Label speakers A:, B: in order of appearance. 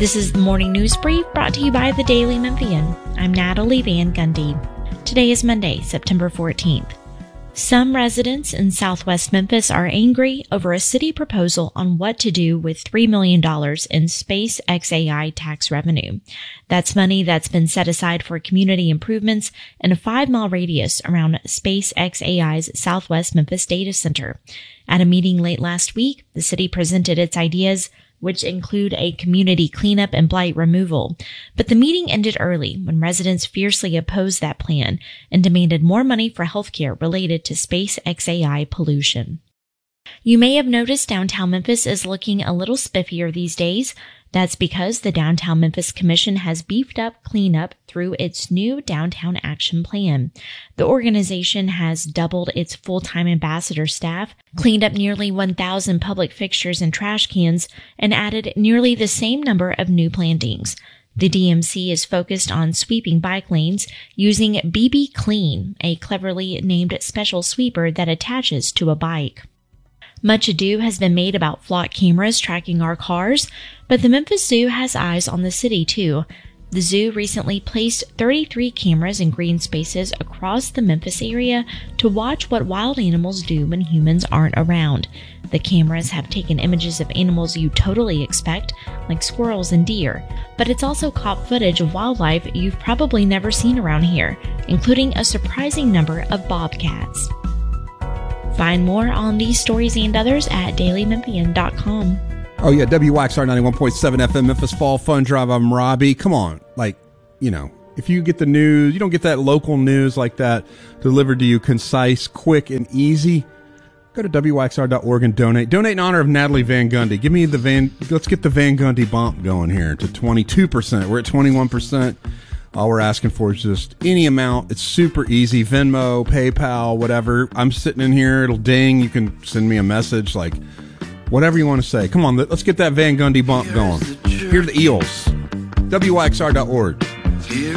A: This is the Morning News Brief brought to you by the Daily Memphian. I'm Natalie Van Gundy. Today is Monday, September 14th. Some residents in southwest Memphis are angry over a city proposal on what to do with $3 million in SpaceXAI tax revenue. That's money that's been set aside for community improvements in a 5-mile radius around SpaceXAI's southwest Memphis data center. At a meeting late last week, the city presented its ideas, which include a community cleanup and blight removal. But the meeting ended early when residents fiercely opposed that plan and demanded more money for healthcare related to SpaceXAI pollution. You may have noticed downtown Memphis is looking a little spiffier these days. That's because the Downtown Memphis Commission has beefed up cleanup through its new Downtown Action Plan. The organization has doubled its full-time ambassador staff, cleaned up nearly 1,000 public fixtures and trash cans, and added nearly the same number of new plantings. The DMC is focused on sweeping bike lanes using BB Clean, a cleverly named special sweeper that attaches to a bike. Much ado has been made about flock cameras tracking our cars, but the Memphis Zoo has eyes on the city too. The zoo recently placed 33 cameras in green spaces across the Memphis area to watch what wild animals do when humans aren't around. The cameras have taken images of animals you totally expect, like squirrels and deer, but it's also caught footage of wildlife you've probably never seen around here, including a surprising number of bobcats. Find more on these stories and others at dailymemphian.com.
B: Oh, yeah, WYXR 91.7 FM, Memphis Fall Fun Drive. I'm Robbie. Come on. If you get the news, you don't get that local news like that delivered to you concise, quick, and easy. Go to WYXR.org and donate. Donate in honor of Natalie Van Gundy. Let's get the Van Gundy bump going here to 22%. We're at 21%. All we're asking for is just any amount. It's super easy. Venmo, PayPal, whatever. I'm sitting in here. It'll ding. You can send me a message, like whatever you want to say. Come on, let's get that Van Gundy bump going. Here are the Eels. WYXR.org.